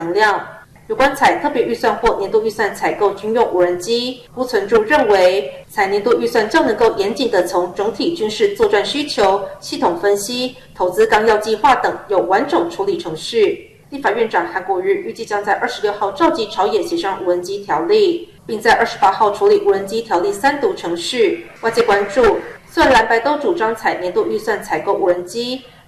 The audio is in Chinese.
能量。有关采特别预算或年度预算采购军用无人机，辜存柱认为，采年度预算较能够严谨地从整体军事作战需求、系统分析、投资纲要计划等有完整处理程序。立法院长韩国瑜预计将在26号召集朝野协商无人机条例，并在28号处理无人机条例3读程序。外界关注，虽然蓝白都主张采年度预算采购无人机，